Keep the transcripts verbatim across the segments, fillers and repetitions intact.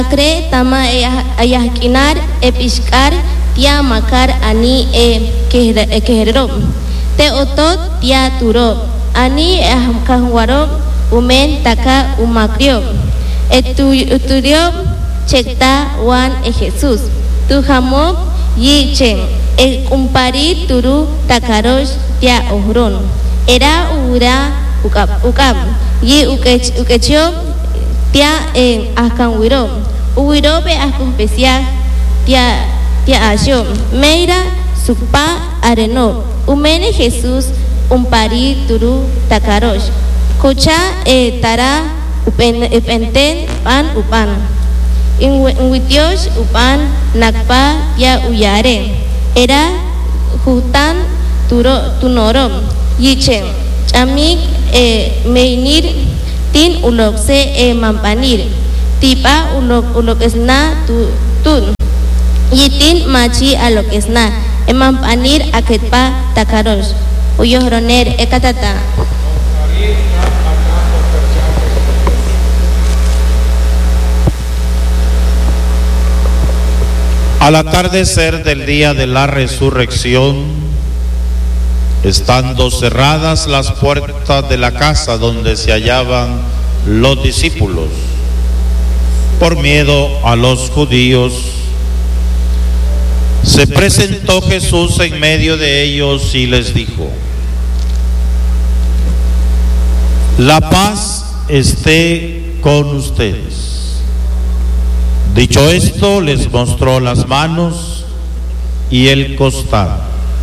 Acre tama ayahkinar epishkar tia makar ani e kehero te otot tia turo ani kahwaro umen taka umakrio estudio chekta wan e Jesús tu jamop yichen e kumpari turu takarosh tia ohron era ura ukap ukap yi ukech ukechio tia en akanwiro uwiro be akumpesia tia tia asyo meira supa areno umene Jesús umpari turu takarosh kocha e tara upen epenten pan upan inwitios upan nakpa tia uyare era jutan turo tunorom yichen amik e meinir tin ulokse e mampanir tipa ulok ulokesna tu tun yitin machi alokesna e mampanir aketpa takaros uyohroner ekatata. Al atardecer del día de la resurrección, estando cerradas las puertas de la casa donde se hallaban los discípulos, por miedo a los judíos, se presentó Jesús en medio de ellos y les dijo: la paz esté con ustedes. Dicho esto, les mostró las manos y el costado.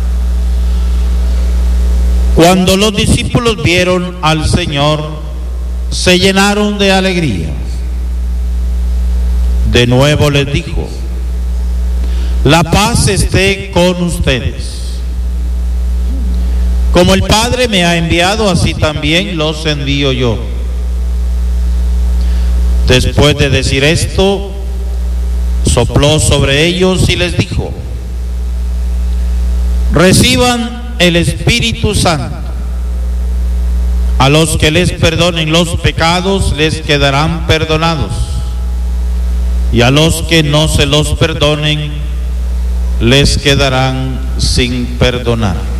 Cuando los discípulos vieron al Señor, se llenaron de alegría. De nuevo les dijo: la paz esté con ustedes. Como el Padre me ha enviado, así también los envío yo. Después de decir esto, sopló sobre ellos y les dijo: reciban el Espíritu Santo. A los que les perdonen los pecados les quedarán perdonados, y a los que no se los perdonen les quedarán sin perdonar.